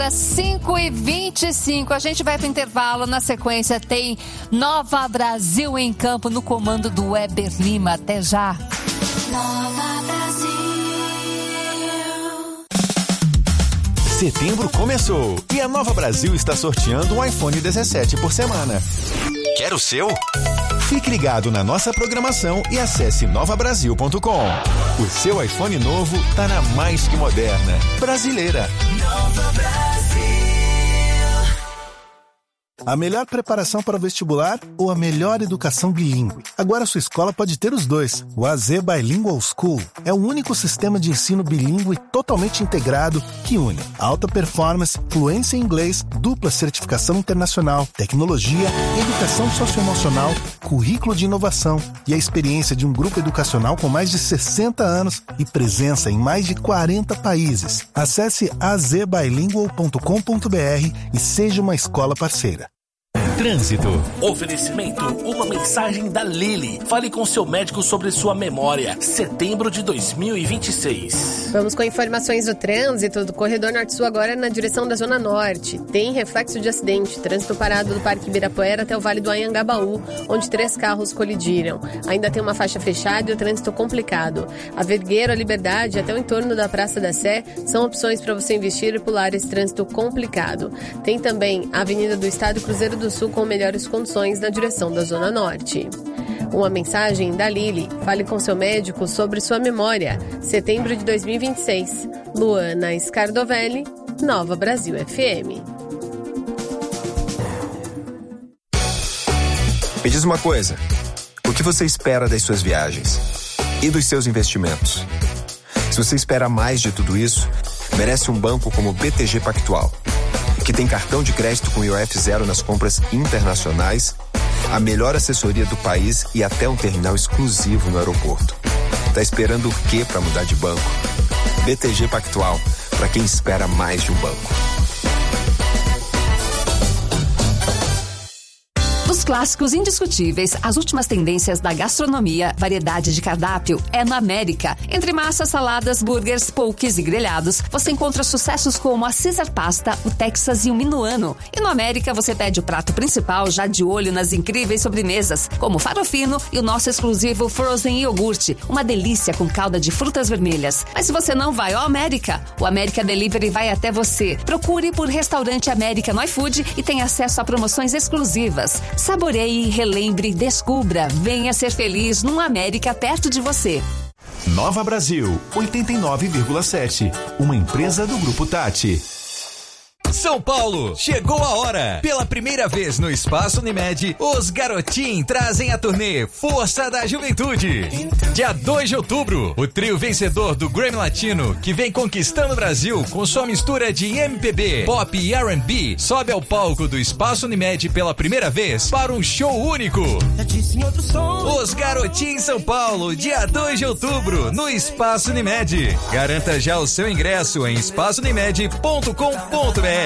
5h25, a gente vai para o intervalo. Na sequência tem Nova Brasil em campo no comando do Weber Lima. Até já. Nova Brasil. Setembro começou e a Nova Brasil está sorteando um iPhone 17 por semana. Quer o seu? Fique ligado na nossa programação e acesse novabrasil.com. O seu iPhone novo tá na mais que moderna brasileira. Nova Brasil. A melhor preparação para o vestibular ou a melhor educação bilíngue? Agora sua escola pode ter os dois. O AZ Bilingual School é o único sistema de ensino bilíngue totalmente integrado que une alta performance, fluência em inglês, dupla certificação internacional, tecnologia, educação socioemocional, currículo de inovação e a experiência de um grupo educacional com mais de 60 anos e presença em mais de 40 países. Acesse azbilingual.com.br e seja uma escola parceira. Trânsito. Oferecimento, uma mensagem da Lili. Fale com seu médico sobre sua memória. Setembro de 2026. Vamos com informações do trânsito do Corredor Norte-Sul agora na direção da Zona Norte. Tem reflexo de acidente. Trânsito parado do Parque Ibirapuera até o Vale do Anhangabaú, onde 3 carros colidiram. Ainda tem uma faixa fechada e o trânsito complicado. A Vergueiro, a Liberdade até o entorno da Praça da Sé são opções para você investir e pular esse trânsito complicado. Tem também a Avenida do Estado e Cruzeiro do Sul com melhores condições na direção da Zona Norte. Uma mensagem da Lili. Fale com seu médico sobre sua memória. Setembro de 2026. Luana Scardovelli, Nova Brasil FM. Me diz uma coisa. O que você espera das suas viagens? E dos seus investimentos? Se você espera mais de tudo isso, merece um banco como o BTG Pactual, que tem cartão de crédito com IOF zero nas compras internacionais, a melhor assessoria do país e até um terminal exclusivo no aeroporto. Tá esperando o quê para mudar de banco? BTG Pactual, para quem espera mais de um banco. Os clássicos indiscutíveis, as últimas tendências da gastronomia, variedade de cardápio é na América. Entre massas, saladas, burgers, poques e grelhados, você encontra sucessos como a Caesar Pasta, o Texas e o Minuano. E no América você pede o prato principal já de olho nas incríveis sobremesas, como o farofino e o nosso exclusivo Frozen Iogurte, uma delícia com calda de frutas vermelhas. Mas se você não vai ao América, o América Delivery vai até você. Procure por Restaurante América no iFood e tenha acesso a promoções exclusivas. Saboreie, relembre, descubra. Venha ser feliz num América perto de você. Nova Brasil, 89,7. Uma empresa do Grupo Tati. São Paulo, chegou a hora! Pela primeira vez no Espaço Unimed, os Garotim trazem a turnê Força da Juventude. Dia 2 de outubro, o trio vencedor do Grammy Latino, que vem conquistando o Brasil com sua mistura de MPB, pop e R&B, sobe ao palco do Espaço Unimed pela primeira vez para um show único. Os Garotim São Paulo, dia 2 de outubro, no Espaço Unimed. Garanta já o seu ingresso em espaçounimed.com.br.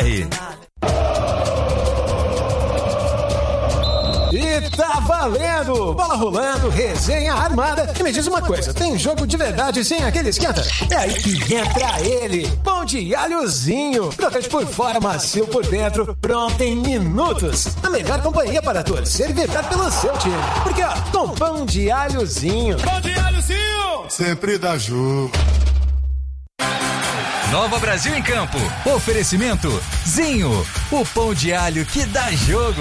E tá valendo! Bola rolando, resenha armada. E me diz uma coisa, tem jogo de verdade sem aquele esquenta? É aí que entra ele, pão de alhozinho. Crocante por fora, macio por dentro, pronto em minutos. A melhor companhia para torcer e vibrar pelo seu time. Porque ó, com pão de alhozinho. Pão de alhozinho! Sempre dá jogo. Nova Brasil em campo. Oferecimento Zinho, o pão de alho que dá jogo.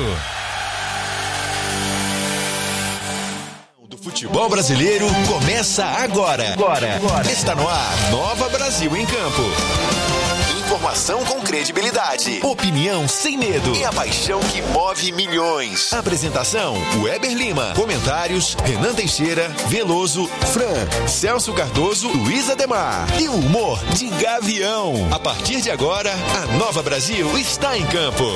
O futebol brasileiro começa agora. Está no ar, Nova Brasil em campo. Informação com credibilidade, opinião sem medo e a paixão que move milhões. Apresentação, Weber Lima. Comentários, Renan Teixeira, Veloso, Fran, Celso Cardoso, Luiz Ademar. E o humor de Gavião. A partir de agora, a Nova Brasil está em campo.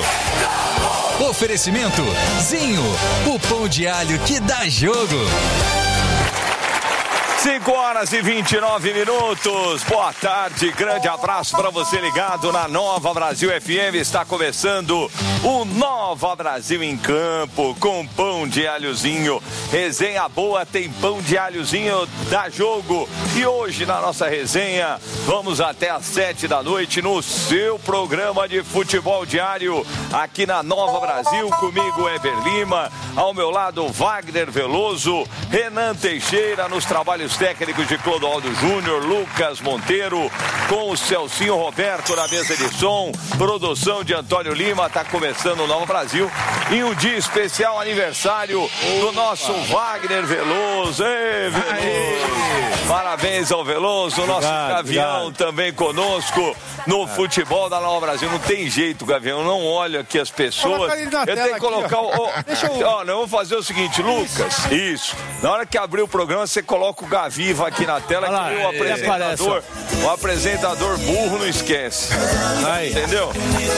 Oferecimento Zinho, o pão de alho que dá jogo. 5h29. Boa tarde, grande abraço para você ligado na Nova Brasil FM. Está começando o Nova Brasil em Campo com pão de alhozinho. Resenha boa, tem pão de alhozinho da Jogo. E hoje na nossa resenha vamos até às 7 da noite no seu programa de futebol diário aqui na Nova Brasil. Comigo Eber Lima, ao meu lado Wagner Veloso, Renan Teixeira nos trabalhos técnicos de Clodoaldo Júnior, Lucas Monteiro, com o Celcinho Roberto na mesa de som, produção de Antônio Lima. Está começando o Nova Brasil em um dia especial, aniversário do nosso Wagner Veloso. Ei, Veloso! Parabéns ao Veloso, nosso Gavião também conosco no futebol da Nova Brasil. Não tem jeito, Gavião, eu não olho aqui as pessoas. Eu tenho que colocar Ó, nós vamos fazer o seguinte, Lucas, isso. Na hora que abrir o programa, você coloca o Gaviva aqui na tela, que o apresentador burro não esquece. Aí. Entendeu?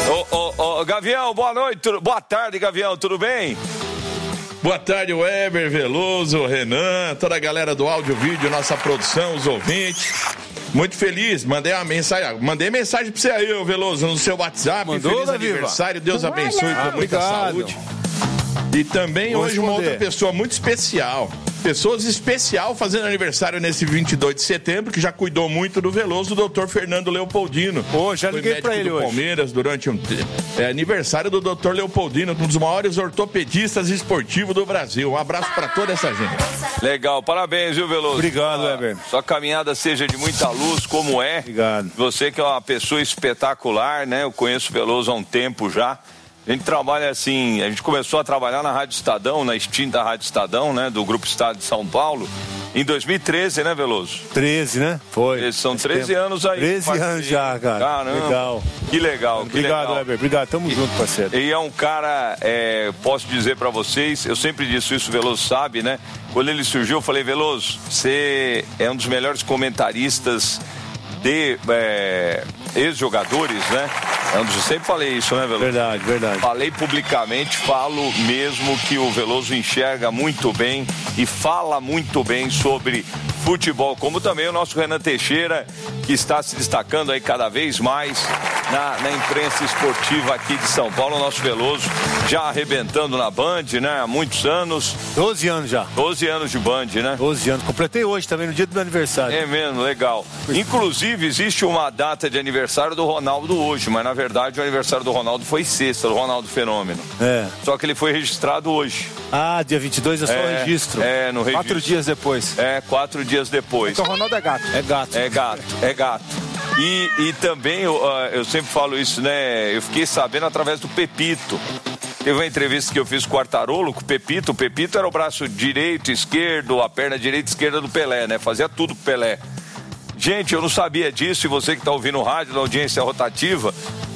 Gavião, boa noite, boa tarde, Gavião, tudo bem? Boa tarde, Weber, Veloso, Renan, toda a galera do áudio, vídeo, nossa produção, os ouvintes. Muito feliz, mandei mensagem pra você aí, Veloso, no seu WhatsApp. Mandou, feliz aniversário, Deus abençoe com muita saúde. E também hoje uma outra pessoa muito especial. Pessoas especial fazendo aniversário nesse 22 de setembro, que já cuidou muito do Veloso, o doutor Fernando Leopoldino. Já liguei pra ele hoje. Palmeiras durante aniversário do doutor Leopoldino, um dos maiores ortopedistas esportivos do Brasil. Um abraço pra toda essa gente. Legal, parabéns, viu, Veloso? Obrigado, Weber. Sua caminhada seja de muita luz, como é. Obrigado. Você que é uma pessoa espetacular, né? Eu conheço o Veloso há um tempo já. A gente trabalha assim, a gente começou a trabalhar na Rádio Estadão, na extinta Rádio Estadão, né? Do Grupo Estado de São Paulo, em 2013, né, Veloso? 13, né? Foi. São 13 anos aí. 13 anos já, cara. Caramba. Legal. Que legal, Obrigado, Weber. Obrigado, tamo junto, parceiro. E é um cara, posso dizer pra vocês, eu sempre disse isso, o Veloso sabe, né? Quando ele surgiu, eu falei, Veloso, você é um dos melhores comentaristas de ex-jogadores, né? Eu sempre falei isso, né, Veloso? Verdade. Falei publicamente, falo mesmo que o Veloso enxerga muito bem e fala muito bem sobre futebol, como também o nosso Renan Teixeira, que está se destacando aí cada vez mais na imprensa esportiva aqui de São Paulo. O nosso Veloso já arrebentando na Band, né? Há muitos anos. 12 anos já. 12 anos de Band, né? 12 anos. Completei hoje também, no dia do meu aniversário. É mesmo, legal. Inclusive, existe uma data de aniversário do Ronaldo hoje, mas na verdade o aniversário do Ronaldo foi sexta, do Ronaldo Fenômeno. Só que ele foi registrado hoje. Ah, dia 22 é só o registro. No registro. 4 dias depois. 4 dias depois. Então o Ronaldo é gato. É gato. E também, eu sempre falo isso, né? Eu fiquei sabendo através do Pepito. Teve uma entrevista que eu fiz com o Quartarolo, com o Pepito. O Pepito era o braço direito, esquerdo, a perna direita e esquerda do Pelé, né? Fazia tudo pro Pelé. Gente, eu não sabia disso, e você que tá ouvindo o rádio, na audiência rotativa,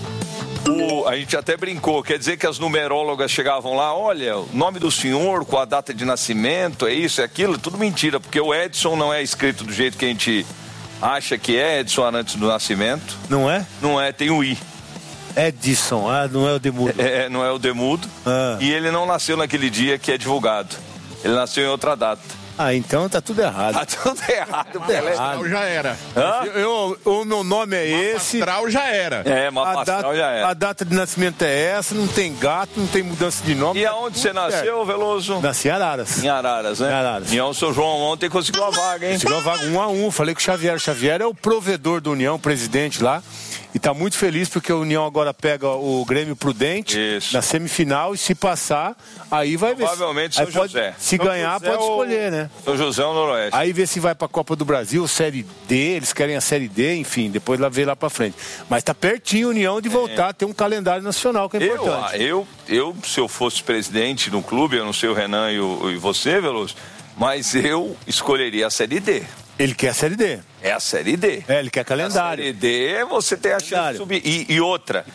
a gente até brincou, quer dizer que as numerólogas chegavam lá, olha, o nome do senhor com a data de nascimento, é isso, é aquilo, tudo mentira, porque o Edson não é escrito do jeito que a gente acha que é, Edson antes do nascimento. Não é? Não é, tem o I. Edson, não é o Demudo. Não é o Demudo. E ele não nasceu naquele dia que é divulgado. Ele nasceu em outra data. Então tá tudo errado. Tá tudo errado, Pelé. Astral já era. O meu nome é esse. Astral já era. Mapa astral já era. A data de nascimento é essa, não tem gato, não tem mudança de nome. E aonde você nasceu, Veloso? Nasci em Araras. Em Araras, né? Em Araras. União São João ontem conseguiu a vaga, hein? Conseguiu a vaga 1-1, falei com o Xavier. O Xavier é o provedor do União, presidente lá. E tá muito feliz porque o União agora pega o Grêmio Prudente na semifinal e se passar, aí vai ver. Provavelmente São José. Se ganhar, pode escolher, né? São José ou Noroeste. Aí vê se vai pra Copa do Brasil, Série D, eles querem a Série D, enfim, depois lá vê lá pra frente. Mas tá pertinho a União de voltar a ter um calendário nacional que é importante. Eu, se eu fosse presidente no clube, eu não sei o Renan e você, Veloso, mas eu escolheria a Série D. Ele quer a Série D. É a Série D. Ele quer calendário. A Série D, você tem a chance de subir. E outra,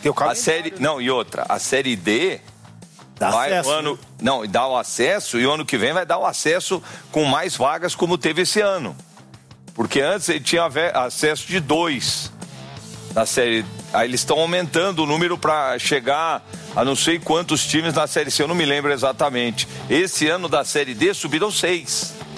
a Série D dá acesso. Dá o acesso, e o ano que vem vai dar o acesso com mais vagas como teve esse ano. Porque antes ele tinha acesso de 2 na Série. Aí eles estão aumentando o número para chegar a não sei quantos times na Série C, eu não me lembro exatamente. Esse ano da Série D subiram 6.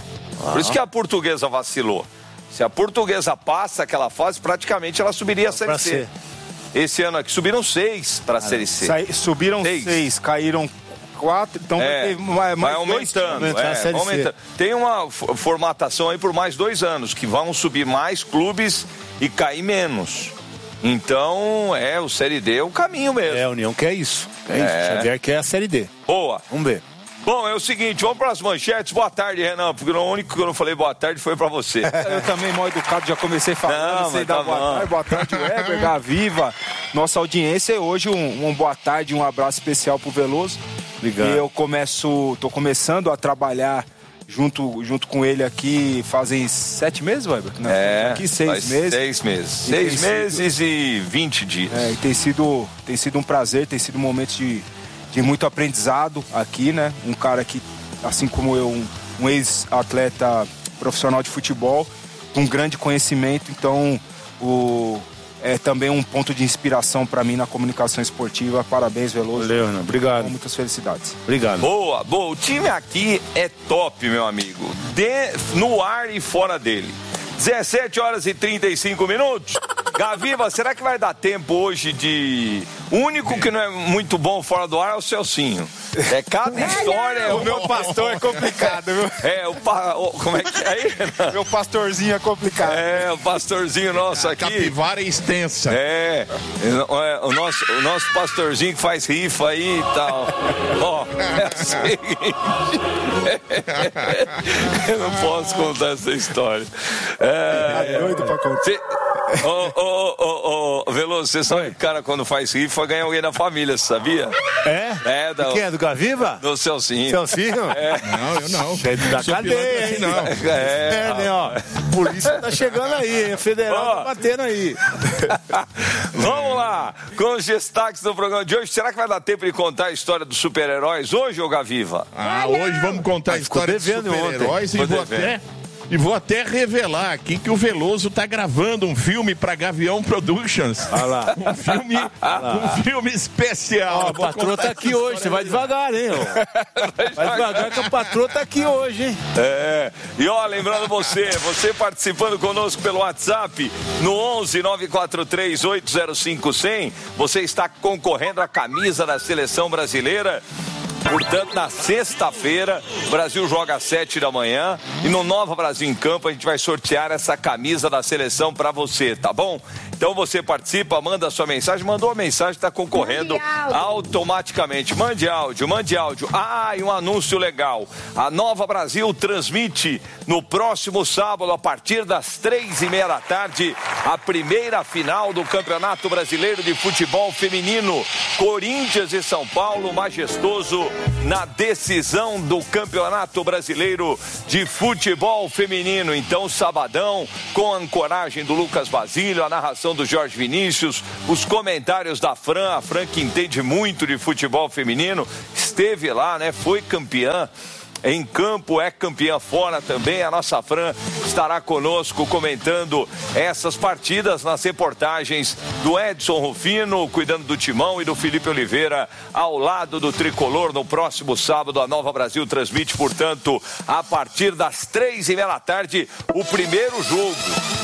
Por isso que a Portuguesa vacilou. Se a Portuguesa passa aquela fase, praticamente ela subiria a Série C. Esse ano aqui subiram 6 para a Série C. Subiram 6, caíram 4, então vai aumentando. Aumentando. Tem uma formatação aí por mais 2 anos, que vão subir mais clubes e cair menos. Então, o Série D é o caminho mesmo. A União quer isso. O Xavier quer a Série D. Boa. Vamos ver. Bom, é o seguinte, vamos para as manchetes. Boa tarde, Renan, porque o único que eu não falei boa tarde foi para você. Eu também, mal educado, já comecei falando, sem dar boa tarde, Weber, Gaviva, nossa audiência. Hoje um boa tarde, um abraço especial pro Veloso. Obrigado. E eu tô começando a trabalhar junto com ele aqui fazem 7 meses, Weber? Aqui 6 meses. 6 meses. 6 meses e 20 dias. E tem sido um prazer, tem sido um momento de muito aprendizado aqui, né? Um cara que, assim como eu, um ex-atleta profissional de futebol, com grande conhecimento, então é também um ponto de inspiração para mim na comunicação esportiva. Parabéns, Veloso. Valeu, Renan. Obrigado. Muitas felicidades. Obrigado. Boa. O time aqui é top, meu amigo. No ar e fora dele. 17 horas e 35 minutos. Gaviva, será que vai dar tempo hoje de... O único que não é muito bom fora do ar é o Celcinho. Cada história... O meu pastor é complicado, viu? Como é que é aí? Meu pastorzinho é complicado. O pastorzinho nosso aqui. A capivara é extensa. O nosso pastorzinho que faz rifa aí e tal. É o seguinte... Eu não posso contar essa história. É doido pra contar. Veloso, você sabe que o cara quando faz rifa ganha alguém da família, você sabia? Quem é? Do Gaviva? Do Celcinho. Celcinho? Não, eu não. É da cadeia, hein? Não. Polícia tá chegando aí, hein? Federal tá batendo aí. Vamos lá, com os destaques do programa de hoje. Será que vai dar tempo de contar a história dos super-heróis hoje, ô Gaviva? Hoje vamos contar a história dos super-heróis e vou até revelar aqui que o Veloso tá gravando um filme pra Gavião Productions. Olha lá. Um filme especial. A patroa tá aqui hoje, você vai devagar, hein? Vai devagar que a patroa tá aqui hoje, hein? E lembrando você participando conosco pelo WhatsApp no 11 943 805 100, você está concorrendo à camisa da Seleção Brasileira. Portanto, na sexta-feira, o Brasil joga às 7 da manhã e no Nova Brasil em Campo a gente vai sortear essa camisa da seleção para você, tá bom? Então você participa, manda a sua mensagem, mandou a mensagem, está concorrendo automaticamente. Mande áudio. E um anúncio legal. A Nova Brasil transmite no próximo sábado, a partir das 3:30 da tarde, a primeira final do Campeonato Brasileiro de Futebol Feminino. Corinthians e São Paulo, majestoso, na decisão do Campeonato Brasileiro de Futebol Feminino. Então, sabadão, com a ancoragem do Lucas Basílio, a narração do Jorge Vinícius, os comentários da Fran, a Fran que entende muito de futebol feminino, esteve lá, né? Foi campeã em campo, é campeã fora também. A nossa Fran estará conosco comentando essas partidas nas reportagens do Edson Rufino, cuidando do Timão, e do Felipe Oliveira ao lado do Tricolor. No próximo sábado, a Nova Brasil transmite, portanto, a partir das 3:30 da tarde, o primeiro jogo.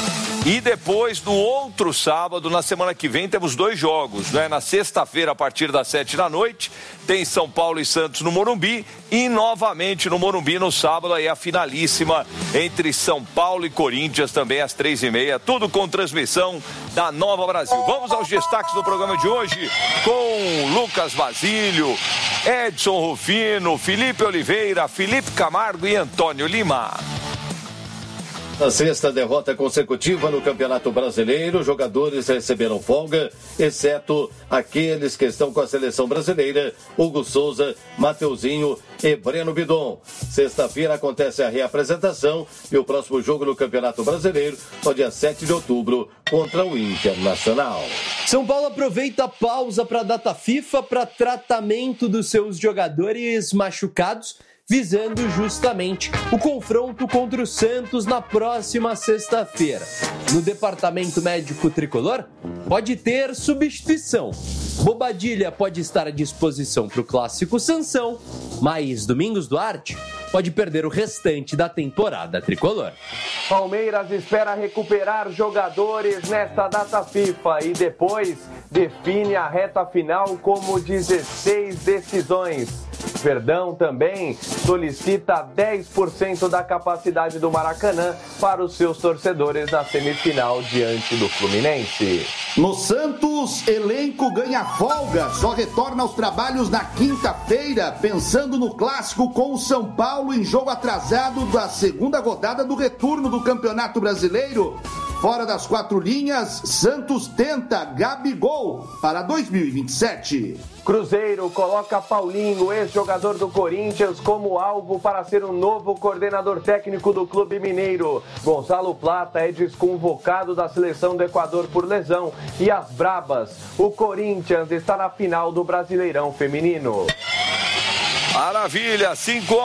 E depois, no outro sábado, na semana que vem, temos 2 jogos, né? Na sexta-feira, a partir das 7 da noite, tem São Paulo e Santos no Morumbi. E novamente no Morumbi, no sábado, aí a finalíssima entre São Paulo e Corinthians, também às 3:30. Tudo com transmissão da Nova Brasil. Vamos aos destaques do programa de hoje, com Lucas Basílio, Edson Rufino, Felipe Oliveira, Felipe Camargo e Antônio Lima. Na sexta derrota consecutiva no Campeonato Brasileiro, jogadores receberam folga, exceto aqueles que estão com a seleção brasileira: Hugo Souza, Mateuzinho e Breno Bidon. Sexta-feira acontece a reapresentação e o próximo jogo no Campeonato Brasileiro, no dia 7 de outubro, contra o Internacional. São Paulo aproveita a pausa para a data FIFA para tratamento dos seus jogadores machucados, visando justamente o confronto contra o Santos na próxima sexta-feira. No departamento médico tricolor, pode ter substituição. Bobadilha pode estar à disposição para o clássico Sansão, mas Domingos Duarte pode perder o restante da temporada tricolor. Palmeiras espera recuperar jogadores nesta data FIFA e depois define a reta final como 16 decisões. Verdão também solicita 10% da capacidade do Maracanã para os seus torcedores na semifinal diante do Fluminense. No Santos, elenco ganha folga, só retorna aos trabalhos na quinta-feira, pensando no clássico com o São Paulo em jogo atrasado da segunda rodada do retorno do Campeonato Brasileiro. Fora das quatro linhas, Santos tenta Gabigol para 2027. Cruzeiro coloca Paulinho, ex-jogador do Corinthians, como alvo para ser o novo coordenador técnico do clube mineiro. Gonzalo Plata é desconvocado da seleção do Equador por lesão. E as brabas, o Corinthians está na final do Brasileirão Feminino. Maravilha,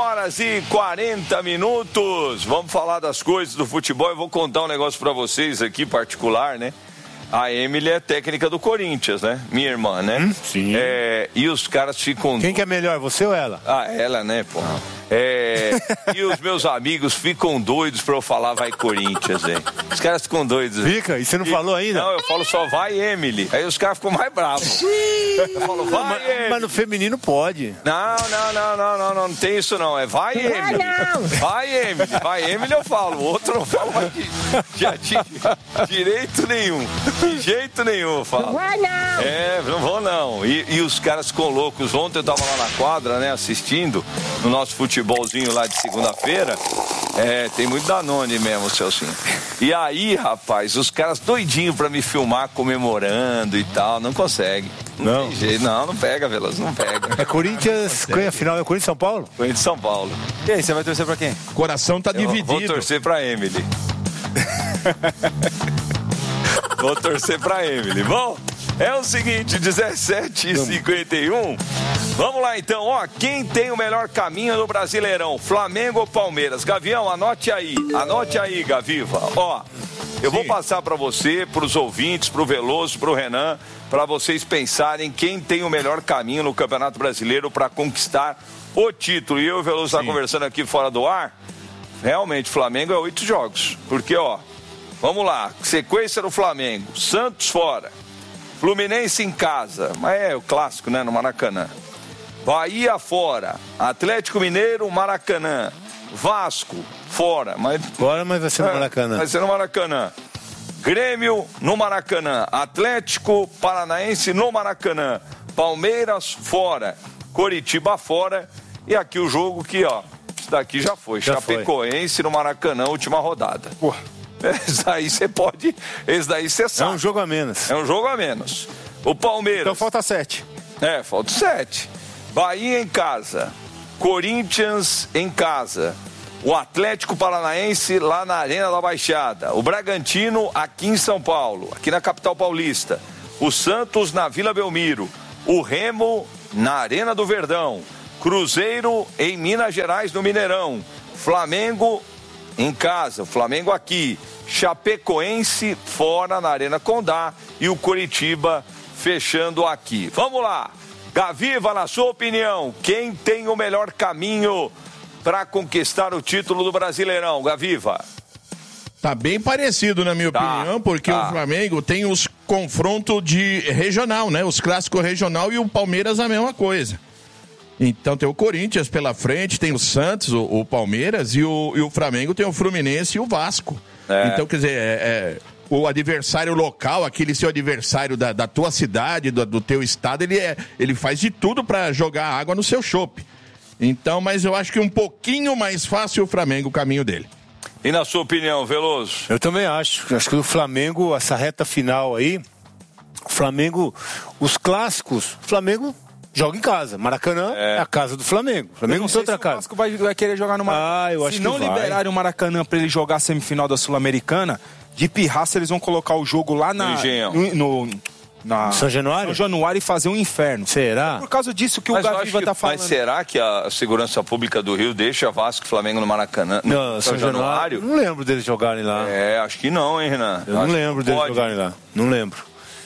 5h40. Vamos falar das coisas do futebol. Eu vou contar um negócio pra vocês aqui, particular, né? A Emily é técnica do Corinthians, né? Minha irmã, né? Sim. E os caras ficam... Quem que é melhor, você ou ela? Ah, ela, né, pô? E os meus amigos ficam doidos pra eu falar vai Corinthians, velho. Os caras ficam doidos. Fica? E você não falou ainda? Não, eu falo só vai Emily. Aí os caras ficam mais bravos. Eu falo vai Emily. Mas no feminino pode. Não tem isso não. É vai Emily. Vai Emily. Vai Emily eu falo. O outro não falo mais direito nenhum. De jeito nenhum eu falo. Vai não. Não vou não. E os caras ficam loucos. Ontem eu tava lá na quadra, né, assistindo no nosso futebolzinho lá de segunda-feira. Tem muito Danone mesmo, Celcinho. E aí, rapaz, os caras doidinhos pra me filmar comemorando e tal, não consegue. Não tem jeito, não pega, Veloso, não pega. É Corinthians, ganha a final, é Corinthians São Paulo? Corinthians São Paulo. E aí, você vai torcer pra quem? O coração tá dividido. Vou torcer pra Emily. Vou torcer pra Emily. Bom, é o seguinte, 17h51. Vamos lá então, quem tem o melhor caminho no Brasileirão? Flamengo ou Palmeiras? Gavião, anote aí, Gaviva. Eu vou passar para você, para os ouvintes, para o Veloso, para o Renan, para vocês pensarem quem tem o melhor caminho no Campeonato Brasileiro para conquistar o título. E eu e o Veloso estamos conversando aqui fora do ar. Realmente, Flamengo é 8 jogos. Porque, vamos lá, sequência do Flamengo. Santos fora. Fluminense em casa. Mas é o clássico, né, no Maracanã. Bahia fora. Atlético Mineiro, Maracanã. Vasco fora. Fora, mas vai ser no Maracanã. Vai ser no Maracanã. Grêmio no Maracanã. Atlético Paranaense no Maracanã. Palmeiras fora. Coritiba fora. E aqui o jogo que, isso daqui já foi. Chapecoense no Maracanã, última rodada. Esse daí você pode... Esse daí você sabe. É um jogo a menos. É um jogo a menos. O Palmeiras... Então falta 7. Falta 7. Bahia em casa. Corinthians em casa. O Atlético Paranaense lá na Arena da Baixada. O Bragantino aqui em São Paulo, aqui na capital paulista. O Santos na Vila Belmiro. O Remo na Arena do Verdão. Cruzeiro em Minas Gerais, no Mineirão. Flamengo em casa. O Flamengo aqui. Chapecoense fora na Arena Condá. E o Coritiba fechando aqui. Vamos lá. Gaviva, na sua opinião, quem tem o melhor caminho para conquistar o título do Brasileirão? Gaviva. Tá bem parecido, na minha opinião, porque o Flamengo tem os confrontos de regional, né? Os clássicos regional e o Palmeiras a mesma coisa. Então tem o Corinthians pela frente, tem o Santos, o Palmeiras e o Flamengo tem o Fluminense e o Vasco. Então, quer dizer, o adversário local, aquele seu adversário da tua cidade, do teu estado, ele faz de tudo para jogar água no seu chope. Então, mas eu acho que um pouquinho mais fácil o Flamengo, o caminho dele. E na sua opinião, Veloso? Eu também acho. Acho que o Flamengo, essa reta final aí, o Flamengo, os clássicos, o Flamengo joga em casa. Maracanã é a casa do Flamengo. O Flamengo não tem outra casa. O Vasco vai querer jogar no Maracanã. Eu acho Se não que liberarem o Maracanã para ele jogar a semifinal da Sul-Americana, de pirraça eles vão colocar o jogo lá na São Januário? São Januário e fazer um inferno. Será? É por causa disso que o Gaviva tá falando. Mas será que a Segurança Pública do Rio deixa Vasco e Flamengo no Maracanã? Não, São Januário? Não lembro deles jogarem lá. Acho que não, hein, Renan? Eu não lembro deles jogarem lá. Não lembro.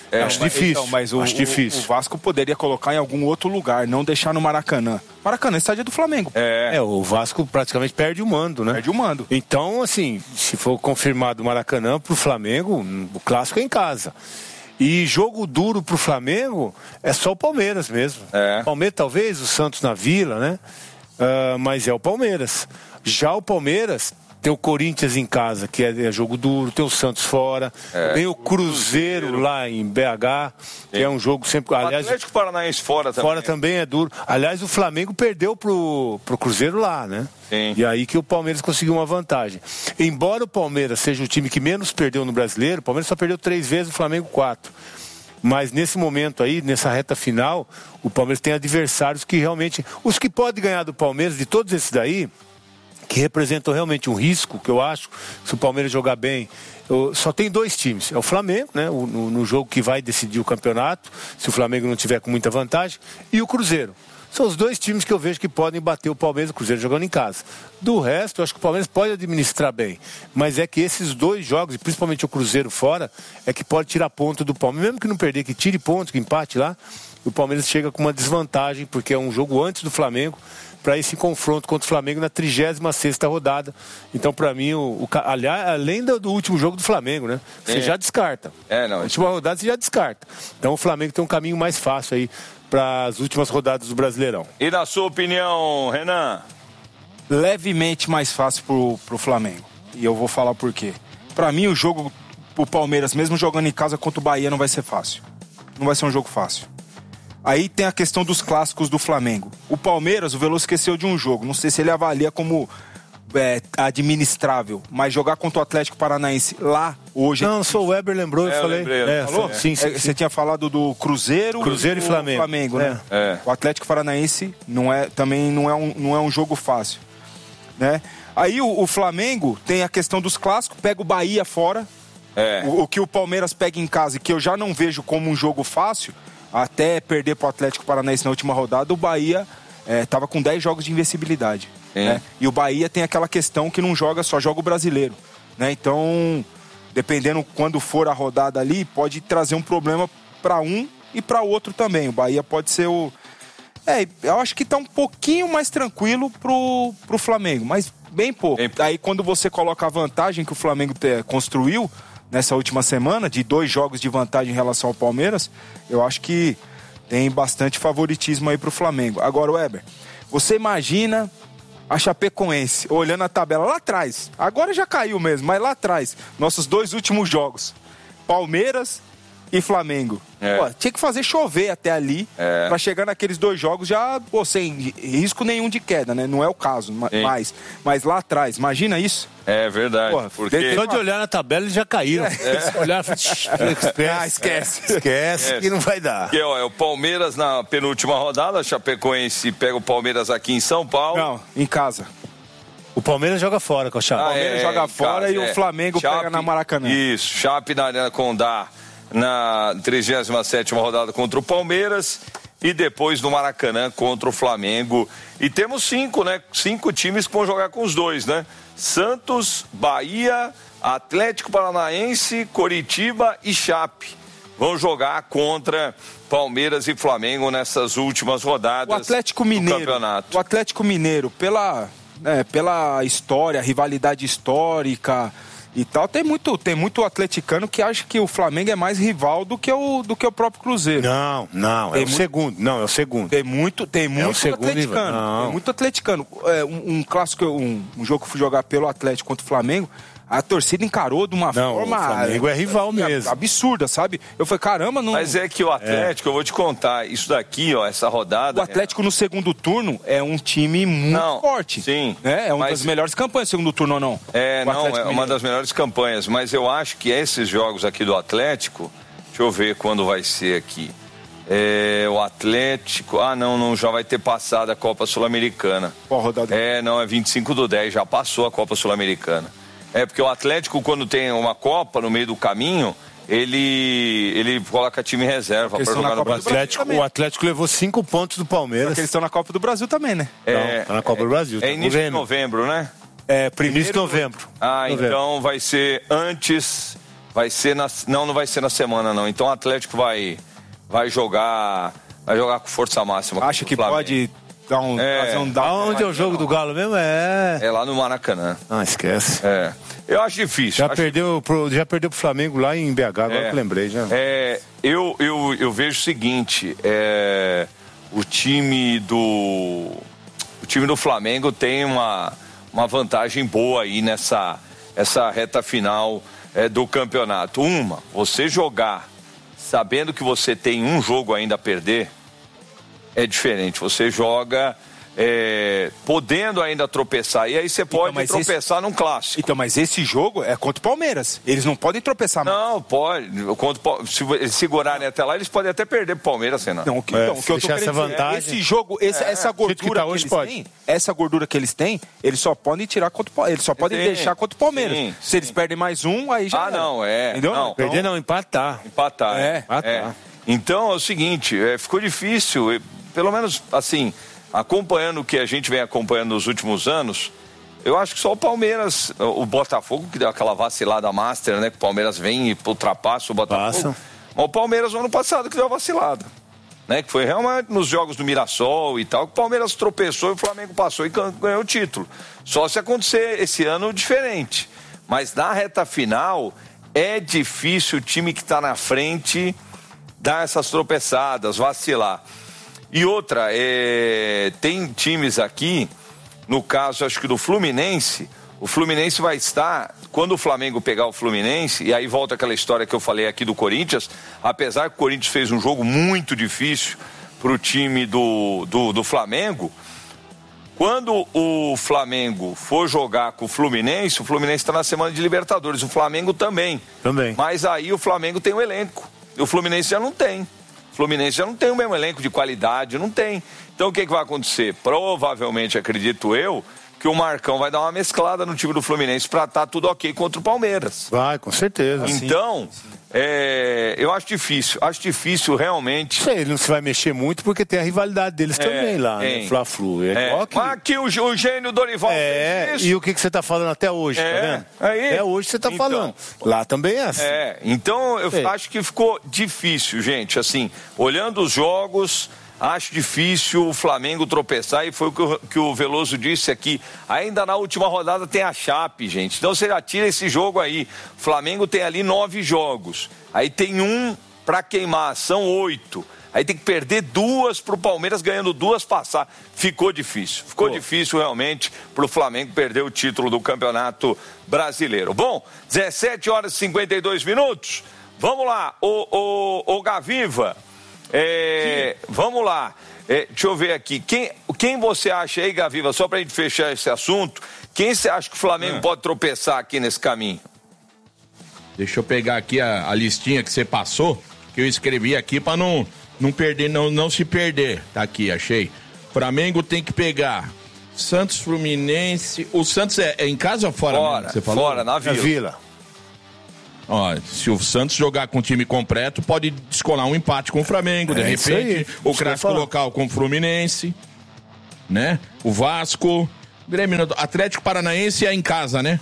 Acho difícil. Então, mas acho difícil. O Vasco poderia colocar em algum outro lugar, não deixar no Maracanã. Maracanã, estádio do Flamengo. O Vasco praticamente perde o mando, né? Perde o mando. Então, assim, se for confirmado o Maracanã pro Flamengo, o clássico é em casa. E jogo duro pro Flamengo é só o Palmeiras mesmo. Palmeiras, talvez, o Santos na Vila, né? Mas é o Palmeiras. Já o Palmeiras tem o Corinthians em casa, que é jogo duro, tem o Santos fora, tem o Cruzeiro lá em BH, que é um jogo sempre... Aliás, o Atlético Paranaense fora também. Fora também é duro. Aliás, o Flamengo perdeu pro Cruzeiro lá, né? Sim. E aí que o Palmeiras conseguiu uma vantagem. Embora o Palmeiras seja o time que menos perdeu no Brasileiro, o Palmeiras só perdeu 3 vezes, o Flamengo 4. Mas nesse momento aí, nessa reta final, o Palmeiras tem adversários que realmente... Os que podem ganhar do Palmeiras, de todos esses daí, que representam realmente um risco, que eu acho, se o Palmeiras jogar bem, só tem 2 times. É o Flamengo, né, no jogo que vai decidir o campeonato, se o Flamengo não tiver com muita vantagem, e o Cruzeiro. São os 2 times que eu vejo que podem bater o Palmeiras e o Cruzeiro jogando em casa. Do resto, eu acho que o Palmeiras pode administrar bem. Mas é que esses 2 jogos, e principalmente o Cruzeiro fora, é que pode tirar ponto do Palmeiras. Mesmo que não perder, que tire ponto, que empate lá, o Palmeiras chega com uma desvantagem, porque é um jogo antes do Flamengo, para esse confronto contra o Flamengo na 36ª rodada. Então, para mim, aliás, além do último jogo do Flamengo, né? Você já descarta. Na última rodada você já descarta. Então, o Flamengo tem um caminho mais fácil aí para as últimas rodadas do Brasileirão. E na sua opinião, Renan? Levemente mais fácil pro Flamengo. E eu vou falar por quê. Para mim, o jogo pro Palmeiras, mesmo jogando em casa contra o Bahia, não vai ser fácil. Não vai ser um jogo fácil. Aí tem a questão dos clássicos do Flamengo. O Palmeiras, o Veloso esqueceu de um jogo. Não sei se ele avalia como administrável. Mas jogar contra o Atlético Paranaense lá, hoje... Não, só o Weber lembrou, eu falei. Falou? Sim. Você tinha falado do Cruzeiro e Flamengo, né? O Atlético Paranaense também não é um jogo fácil, né? Aí o Flamengo tem a questão dos clássicos, pega o Bahia fora. O que o Palmeiras pega em casa e que eu já não vejo como um jogo fácil... Até perder para o Atlético Paranaense na última rodada, o Bahia estava com 10 jogos de invencibilidade. Né? E o Bahia tem aquela questão que não joga, só joga o brasileiro. Né? Então, dependendo quando for a rodada ali, pode trazer um problema para um e para o outro também. O Bahia pode ser o... eu acho que está um pouquinho mais tranquilo pro Flamengo, mas bem pouco. Aí quando você coloca a vantagem que o Flamengo construiu nessa última semana, de 2 jogos de vantagem em relação ao Palmeiras, eu acho que tem bastante favoritismo aí pro Flamengo. Agora, Weber, você imagina a Chapecoense olhando a tabela lá atrás, agora já caiu mesmo, mas lá atrás, nossos 2 últimos jogos, Palmeiras e Flamengo. Pô, tinha que fazer chover até ali pra chegar naqueles 2 jogos já sem risco nenhum de queda, né? Não é o caso, mas lá atrás, imagina isso. É verdade. Porra, porque só de olhar na tabela eles já caíram. Olhar, esquece que não vai dar. Porque, o Palmeiras na penúltima rodada, a Chapecoense pega o Palmeiras aqui em São Paulo. Não, em casa. O Palmeiras joga fora com a Chape. O Palmeiras joga fora casa, e o Flamengo pega na Maracanã. Isso, Chape na Arena Condá na 37ª rodada contra o Palmeiras e depois no Maracanã contra o Flamengo. E temos 5, né? 5 times que vão jogar com os 2, né? Santos, Bahia, Atlético Paranaense, Coritiba e Chape vão jogar contra Palmeiras e Flamengo nessas últimas rodadas do campeonato. O Atlético Mineiro, pela história, rivalidade histórica e tal, tem muito atleticano que acha que o Flamengo é mais rival do que o próprio Cruzeiro. Não, é o segundo. Não, é o segundo. Tem muito atleticano. Tem muito atleticano. Um clássico, um jogo que eu fui jogar pelo Atlético contra o Flamengo, a torcida encarou de uma forma... O Flamengo é rival mesmo. Absurda, sabe? Eu falei, caramba, não... Mas é que o Atlético, eu vou te contar, isso daqui, essa rodada... O Atlético no segundo turno é um time muito forte. Sim. É uma das melhores campanhas no segundo turno, ou não? É uma das melhores campanhas, mas eu acho que esses jogos aqui do Atlético, deixa eu ver quando vai ser aqui. O Atlético... não, já vai ter passado a Copa Sul-Americana. Qual rodada? É 25/10, já passou a Copa Sul-Americana. Porque o Atlético, quando tem uma Copa no meio do caminho, ele coloca time em reserva para jogar no Brasil. O Atlético levou 5 pontos do Palmeiras. Porque eles estão na Copa do Brasil também, né? Tá na Copa do Brasil. Início de novembro, né? Início de novembro. Então vai ser antes Vai ser não vai ser na semana, não. Então o Atlético vai jogar com força máxima. Acha que pode dar um... Onde é o jogo do Galo mesmo? É lá no Maracanã. Ah, esquece. Eu acho difícil. Já perdeu pro Flamengo lá em BH, agora que eu lembrei. Já. Eu vejo o seguinte, o time do Flamengo tem uma vantagem boa aí nessa reta final do campeonato. Você jogar sabendo que você tem um jogo ainda a perder, é diferente. Você joga podendo ainda tropeçar. E aí você pode tropeçar num clássico. Então, mas esse jogo é contra o Palmeiras. Eles não podem tropeçar mais. Não, pode. Se eles segurarem até lá, eles podem até perder pro Palmeiras, Renan. Não, o que eu tô querendo dizer, esse jogo, essa gordura que eles têm, essa gordura que eles têm, eles só podem tirar contra o Palmeiras. Eles só podem deixar contra o Palmeiras. Sim. Se eles perdem mais um, aí já Entendeu? Não, perder não, empatar. Empatar. Então, é o seguinte, ficou difícil, pelo menos, assim... Acompanhando o que a gente vem acompanhando nos últimos anos, eu acho que só o Palmeiras, o Botafogo, que deu aquela vacilada master, né? Que o Palmeiras vem e ultrapassa o Botafogo. Mas o Palmeiras, no ano passado, que deu a vacilada. Né? Que foi realmente nos jogos do Mirassol e tal, que o Palmeiras tropeçou e o Flamengo passou e ganhou o título. Só se acontecer esse ano diferente. Mas na reta final, é difícil o time que está na frente dar essas tropeçadas, vacilar. E outra, tem times aqui, no caso acho que do Fluminense, o Fluminense vai estar, quando o Flamengo pegar o Fluminense, e aí volta aquela história que eu falei aqui do Corinthians, apesar que o Corinthians fez um jogo muito difícil para o time do Flamengo, quando o Flamengo for jogar com o Fluminense está na semana de Libertadores, o Flamengo também. Mas aí o Flamengo tem o elenco, e o Fluminense já não tem. O Fluminense já não tem o mesmo elenco de qualidade, não tem. Então o que vai acontecer? Provavelmente, acredito eu, que o Marcão vai dar uma mesclada no time do Fluminense para estar tudo ok contra o Palmeiras. Vai, com certeza. Então, eu acho difícil realmente... Sei, ele não se vai mexer muito porque tem a rivalidade deles também lá, né? Fla-Flu. Mas aqui o gênio Dorival fez isso. E o que você está falando até hoje, tá vendo? Até hoje você está falando. Lá também é assim. Então eu acho que ficou difícil, gente, assim, olhando os jogos... Acho difícil o Flamengo tropeçar e foi o que o Veloso disse aqui. Ainda na última rodada tem a Chape, gente. Então você já tira esse jogo aí. O Flamengo tem ali 9 jogos. Aí tem um para queimar, são 8. Aí tem que perder 2 pro Palmeiras, ganhando 2 passar. Ficou difícil. Ficou difícil realmente pro Flamengo perder o título do Campeonato Brasileiro. Bom, 17 horas e 52 minutos. Vamos lá, o Gaviva. Vamos lá, deixa eu ver aqui, quem você acha aí, Gaviva, só pra gente fechar esse assunto, quem você acha que o Flamengo pode tropeçar aqui nesse caminho? Deixa eu pegar aqui a listinha que você passou, que eu escrevi aqui pra não perder, não se perder. Tá aqui, achei. Flamengo tem que pegar Santos, Fluminense. O Santos é em casa ou fora? Fora, você falou? Fora, na Vila. Ó, se o Santos jogar com o time completo, pode descolar um empate com o Flamengo, de repente. O clássico local com o Fluminense, né? O Vasco, Grêmio, Atlético Paranaense é em casa, né?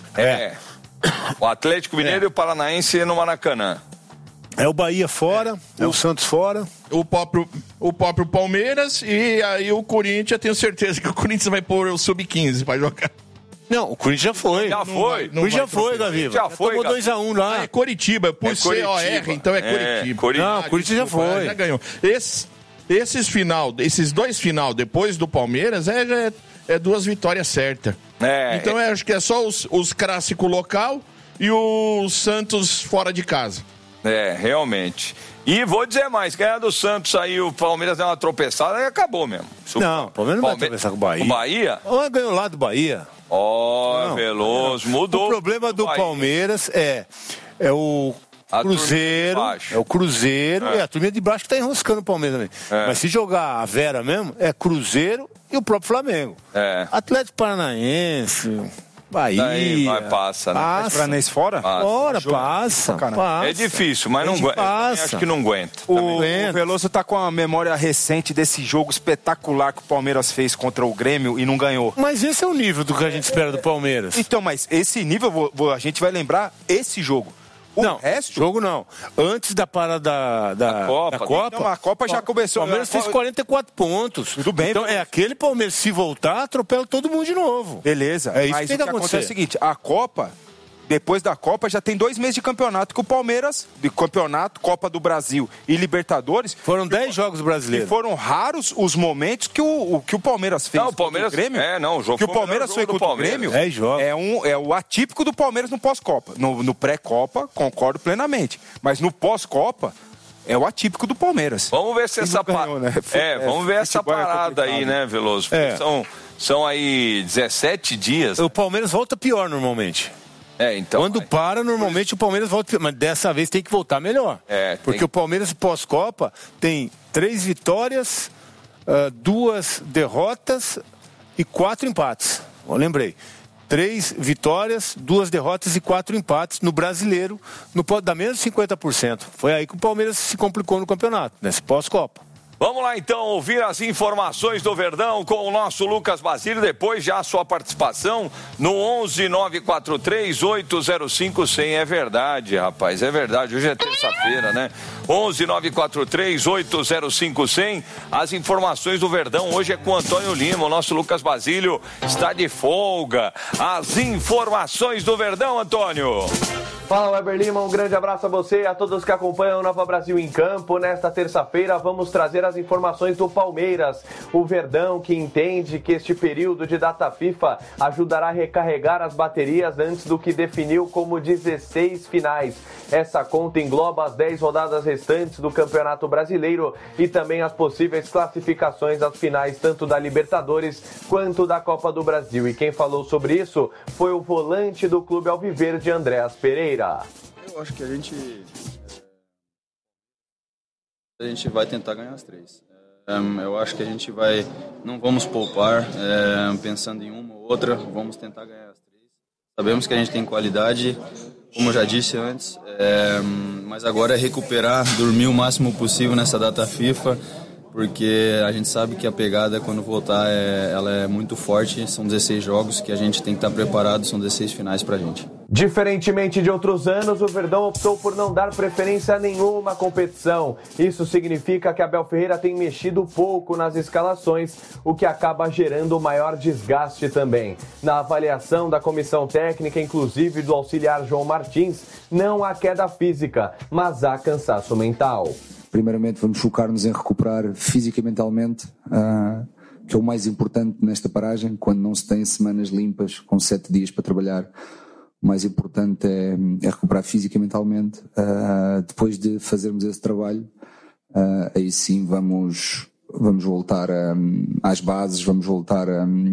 O Atlético Mineiro e o Paranaense no Maracanã. É o Bahia fora, o Santos fora. O próprio Palmeiras e aí o Corinthians, tenho certeza que o Corinthians vai pôr o Sub-15 pra jogar. Não, o Corinthians já foi. Já foi. O Corinthians já foi, Gaviva. Já foi. Tomou 2-1 lá. É Coritiba, por ser OR, então é Coritiba. Não, o Corinthians já foi. Já ganhou. Esses 2 final depois do Palmeiras é 2 vitórias certas. Então eu acho que é só os clássicos local e o Santos fora de casa. Realmente. E vou dizer mais, ganhar do Santos aí, o Palmeiras deu uma tropeçada e acabou mesmo. Não, o Palmeiras não vai tropeçar com o Bahia. O Bahia? Ou ganhou lá do Bahia. Veloso, mudou. O problema do Palmeiras é o Cruzeiro. É o Cruzeiro e a turminha de baixo que tá enroscando o Palmeiras também. Mas se jogar a Vera mesmo, é Cruzeiro e o próprio Flamengo. Atlético Paranaense, Bahia. Passa, né? Atlético Paranaense fora? Passa. É difícil, mas não aguenta. Acho que não aguenta. O Veloso tá com a memória recente desse jogo espetacular que o Palmeiras fez contra o Grêmio e não ganhou. Mas esse é o nível do que a gente espera do Palmeiras. Então, mas esse nível, a gente vai lembrar esse jogo. Jogo não. Antes da parada da Copa. Então, a Copa já começou. O Palmeiras fez 44 pontos. Tudo bem. Então é aquele Palmeiras, se voltar, atropela todo mundo de novo. Beleza. É isso mas que tem que acontecer. É o seguinte, a Copa, depois da Copa, já tem 2 meses de campeonato que o Palmeiras, de campeonato, Copa do Brasil e Libertadores. Foram 10 jogos brasileiros. E foram raros os momentos que o Palmeiras fez. Não, o Palmeiras. O Grêmio, o jogo que o Palmeiras foi contra o Grêmio. 10 jogos. É o atípico do Palmeiras no pós-Copa. No pré-Copa, concordo plenamente. Mas no pós-Copa, é o atípico do Palmeiras. Vamos ver se essa vamos ver essa parada aí, né, Veloso? São aí 17 dias. O Palmeiras volta pior normalmente. Então. Quando para, normalmente o Palmeiras volta pior. Mas dessa vez tem que voltar melhor. Porque o Palmeiras pós-Copa tem 3 vitórias, 2 derrotas e 4 empates. Eu lembrei. 3 vitórias, 2 derrotas e 4 empates no Brasileiro, dá menos de 50%. Foi aí que o Palmeiras se complicou no campeonato, nesse pós-Copa. Vamos lá então ouvir as informações do Verdão com o nosso Lucas Basílio, depois já a sua participação no 11-943-805-100. É verdade, rapaz, é verdade, hoje é terça-feira, né? 11-943-805-100. As informações do Verdão hoje é com o Antônio Lima, o nosso Lucas Basílio está de folga. As informações do Verdão, Antônio. Fala, Weber Lima, um grande abraço a você e a todos que acompanham o Nova Brasil em Campo. Nesta terça-feira vamos trazer as informações do Palmeiras. O Verdão, que entende que este período de data FIFA ajudará a recarregar as baterias antes do que definiu como 16 finais. Essa conta engloba as 10 rodadas restantes do Campeonato Brasileiro e também as possíveis classificações às finais tanto da Libertadores quanto da Copa do Brasil. E quem falou sobre isso foi o volante do Clube Alviverde, Andréas Pereira. Eu acho que a gente vai tentar ganhar as 3. Eu acho que a gente não vamos poupar pensando em uma ou outra, vamos tentar ganhar as 3. Sabemos que a gente tem qualidade, como eu já disse antes, mas agora é recuperar, dormir o máximo possível nessa data FIFA, porque a gente sabe que a pegada quando voltar ela é muito forte, são 16 jogos que a gente tem que estar preparado, são 16 finais pra gente. Diferentemente de outros anos, o Verdão optou por não dar preferência a nenhuma competição. Isso significa que Abel Ferreira tem mexido pouco nas escalações, o que acaba gerando maior desgaste também. Na avaliação da comissão técnica, inclusive do auxiliar João Martins, não há queda física, mas há cansaço mental. Primeiramente vamos focar-nos em recuperar física e mentalmente, que é o mais importante nesta paragem, quando não se tem semanas limpas com 7 dias para trabalhar. O mais importante é recuperar física e mentalmente. Depois de fazermos esse trabalho, aí sim vamos voltar às bases, vamos voltar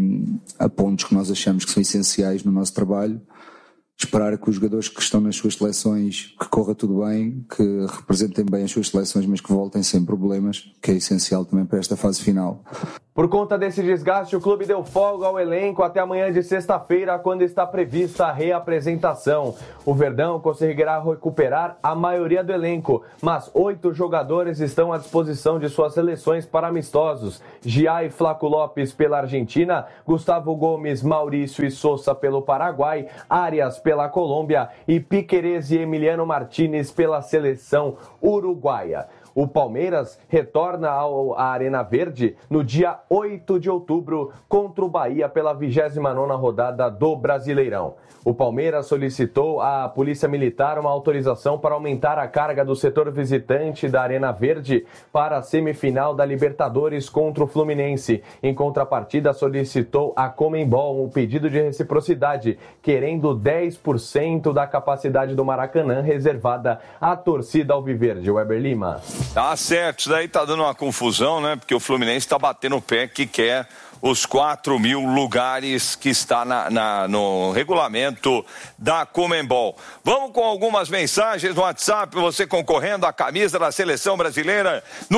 a pontos que nós achamos que são essenciais no nosso trabalho. Esperar que os jogadores que estão nas suas seleções, que corra tudo bem, que representem bem as suas seleções, mas que voltem sem problemas, que é essencial também para esta fase final. Por conta desse desgaste, o clube deu folga ao elenco até amanhã de sexta-feira, quando está prevista a reapresentação. O Verdão conseguirá recuperar a maioria do elenco, mas 8 jogadores estão à disposição de suas seleções para amistosos. Gia e Flaco Lopes pela Argentina, Gustavo Gomes, Maurício e Sousa pelo Paraguai, Arias pela Colômbia e Piquerez e Emiliano Martínez pela seleção uruguaia. O Palmeiras retorna à Arena Verde no dia 8 de outubro contra o Bahia pela 29ª rodada do Brasileirão. O Palmeiras solicitou à Polícia Militar uma autorização para aumentar a carga do setor visitante da Arena Verde para a semifinal da Libertadores contra o Fluminense. Em contrapartida, solicitou à Conmebol um pedido de reciprocidade, querendo 10% da capacidade do Maracanã reservada à torcida alviverde. Weber Lima. Tá certo, isso daí tá dando uma confusão, né? Porque o Fluminense tá batendo o pé que quer os 4.000 lugares que está no regulamento da Conmebol. Vamos com algumas mensagens no WhatsApp, você concorrendo à camisa da Seleção Brasileira no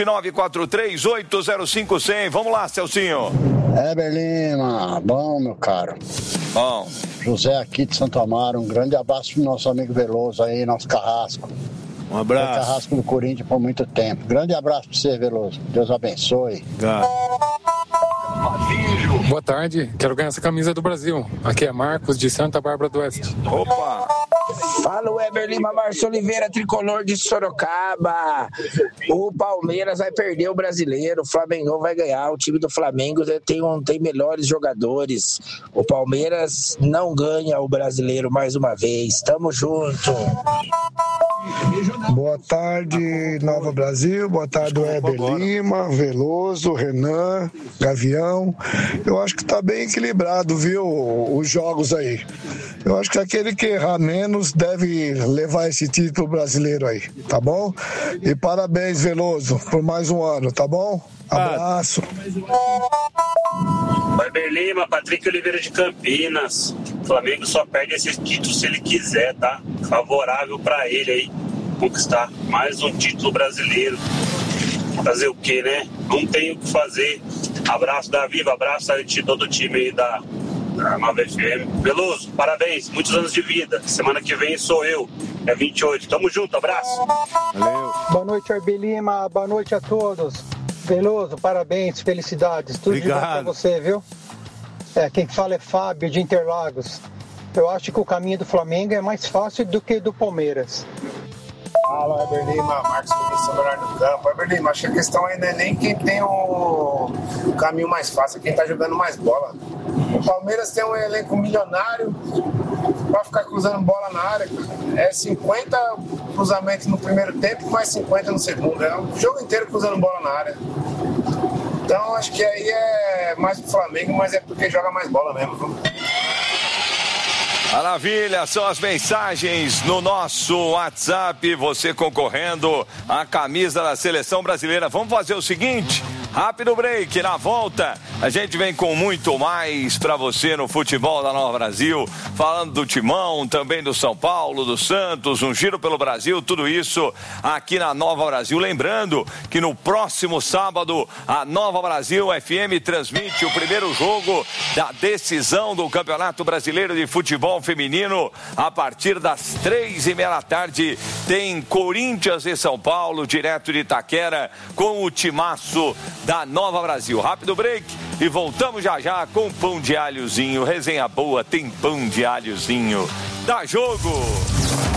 11-943-805-100. Vamos lá, Celcinho. Weber Lima, bom, meu caro. Bom. José aqui de Santo Amaro, um grande abraço pro nosso amigo Veloso aí, nosso Carrasco. Um abraço. Foi Carrasco do Corinthians por muito tempo. Grande abraço pra você, Veloso. Deus abençoe. Boa tarde, quero ganhar essa camisa do Brasil. Aqui é Marcos de Santa Bárbara do Oeste. Opa! Fala, Weber Lima, Márcio Oliveira, tricolor de Sorocaba. O Palmeiras vai perder o Brasileiro, o Flamengo vai ganhar. O time do Flamengo tem melhores jogadores. O Palmeiras não ganha o Brasileiro mais uma vez. Tamo junto. Boa tarde, Nova Brasil. Boa tarde, Weber Lima, Veloso, Renan, Gavião. Eu acho que tá bem equilibrado, viu, os jogos aí. Eu acho que aquele que errar menos deve levar esse título brasileiro aí, tá bom? E parabéns, Veloso, por mais um ano, tá bom? Abraço. Weber Lima, Patrick Oliveira de Campinas. O Flamengo só perde esse título se ele quiser, tá? Favorável pra ele aí conquistar mais um título brasileiro. Fazer o quê, né? Não tem o que fazer. Abraço da Viva, abraço a todo o time aí da Nova FM. Veloso, parabéns, muitos anos de vida. Semana que vem sou eu, é 28. Tamo junto, abraço. Valeu. Boa noite, Weber Lima, boa noite a todos. Veloso, parabéns, felicidades. Tudo de bom pra você, viu? Quem fala é Fábio, de Interlagos. Eu acho que o caminho do Flamengo é mais fácil do que do Palmeiras. Fala, Weber Lima, Marcos Vinícius Leonardo do Campo. Weber Lima, acho que a questão ainda é nem quem tem o caminho mais fácil, é quem tá jogando mais bola. O Palmeiras tem um elenco milionário pra ficar cruzando bola na área. É 50 cruzamentos no primeiro tempo, mais 50 no segundo. É o jogo inteiro cruzando bola na área. Então acho que aí é mais pro Flamengo, mas é porque joga mais bola mesmo. Maravilha, são as mensagens no nosso WhatsApp, você concorrendo à camisa da Seleção Brasileira. Vamos fazer o seguinte, rápido break, na volta a gente vem com muito mais pra você no futebol da Nova Brasil, falando do Timão, também do São Paulo, do Santos, um giro pelo Brasil, tudo isso aqui na Nova Brasil. Lembrando que no próximo sábado a Nova Brasil FM transmite o primeiro jogo da decisão do Campeonato Brasileiro de Futebol Feminino. A partir das 3:30 da tarde tem Corinthians e São Paulo, direto de Itaquera, com o timaço da Nova Brasil. Rápido break e voltamos já já com pão de alhozinho. Resenha boa, tem pão de alhozinho. Dá jogo!